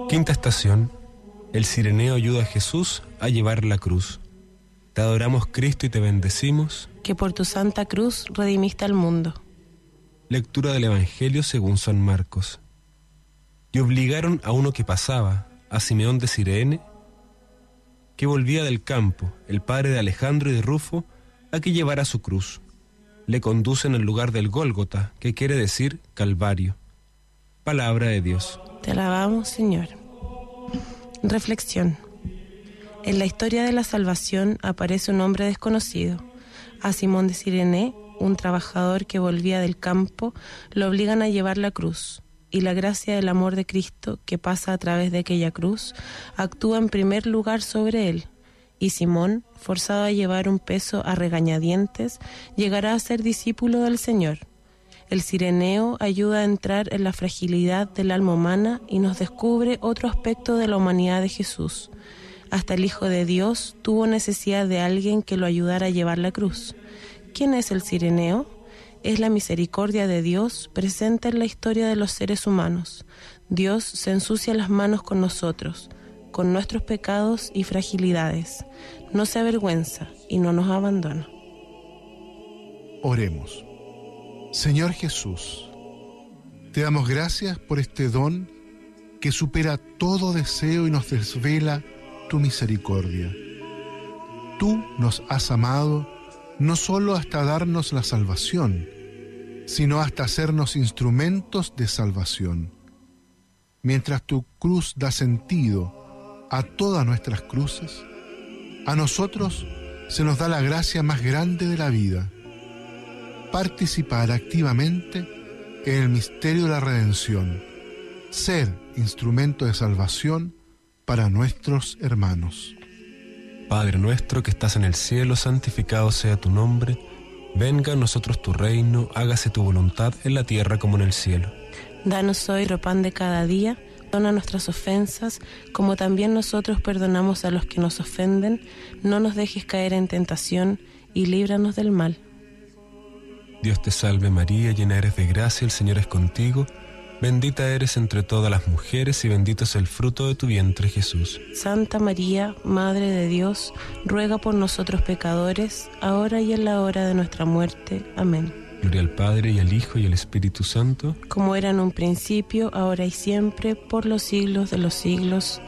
Quinta estación. El cireneo ayuda a Jesús a llevar la cruz. Te adoramos, Cristo, y te bendecimos, que por tu santa cruz redimiste al mundo. Lectura del Evangelio según San Marcos. Y obligaron a uno que pasaba, a Simeón de Cirene, que volvía del campo, el padre de Alejandro y de Rufo, a que llevara su cruz. Le conducen al lugar del Gólgota, que quiere decir Calvario. Palabra de Dios. Te alabamos, Señor. Reflexión. En la historia de la salvación aparece un hombre desconocido. A Simón de Cirene, un trabajador que volvía del campo, lo obligan a llevar la cruz, y la gracia del amor de Cristo, que pasa a través de aquella cruz, actúa en primer lugar sobre él, y Simón, forzado a llevar un peso a regañadientes, llegará a ser discípulo del Señor. El cireneo ayuda a entrar en la fragilidad del alma humana y nos descubre otro aspecto de la humanidad de Jesús. Hasta el Hijo de Dios tuvo necesidad de alguien que lo ayudara a llevar la cruz. ¿Quién es el cireneo? Es la misericordia de Dios presente en la historia de los seres humanos. Dios se ensucia las manos con nosotros, con nuestros pecados y fragilidades. No se avergüenza y no nos abandona. Oremos. Señor Jesús, te damos gracias por este don que supera todo deseo y nos desvela tu misericordia. Tú nos has amado no solo hasta darnos la salvación, sino hasta hacernos instrumentos de salvación. Mientras tu cruz da sentido a todas nuestras cruces, a nosotros se nos da la gracia más grande de la vida: participar activamente en el misterio de la redención, ser instrumento de salvación para nuestros hermanos. Padre nuestro que estás en el cielo, santificado sea tu nombre. Venga a nosotros tu reino, hágase tu voluntad en la tierra como en el cielo. Danos hoy el pan de cada día, perdona nuestras ofensas, como también nosotros perdonamos a los que nos ofenden. No nos dejes caer en tentación y líbranos del mal. Dios te salve María, llena eres de gracia, el Señor es contigo. Bendita eres entre todas las mujeres y bendito es el fruto de tu vientre, Jesús. Santa María, Madre de Dios, ruega por nosotros pecadores, ahora y en la hora de nuestra muerte. Amén. Gloria al Padre, y al Hijo, y al Espíritu Santo. Como era en un principio, ahora y siempre, por los siglos de los siglos.